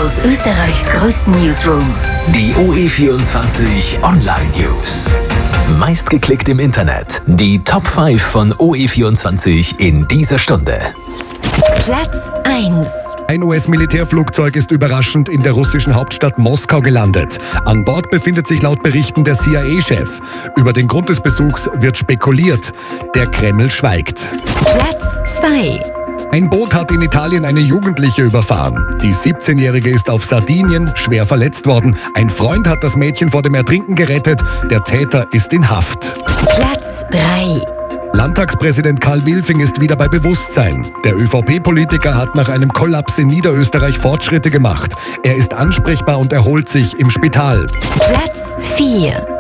aus Österreichs größten Newsroom. Die OE24 Online News. Meistgeklickt im Internet. Die Top 5 von OE24 in dieser Stunde. Platz 1. Ein US-Militärflugzeug ist überraschend in der russischen Hauptstadt Moskau gelandet. An Bord befindet sich laut Berichten der CIA-Chef. Über den Grund des Besuchs wird spekuliert. Der Kreml schweigt. Platz 2. Ein Boot hat in Italien eine Jugendliche überfahren. Die 17-Jährige ist auf Sardinien schwer verletzt worden. Ein Freund hat das Mädchen vor dem Ertrinken gerettet. Der Täter ist in Haft. Platz 3. Landtagspräsident Karl Wilfing ist wieder bei Bewusstsein. Der ÖVP-Politiker hat nach einem Kollaps in Niederösterreich Fortschritte gemacht. Er ist ansprechbar und erholt sich im Spital. Platz 4.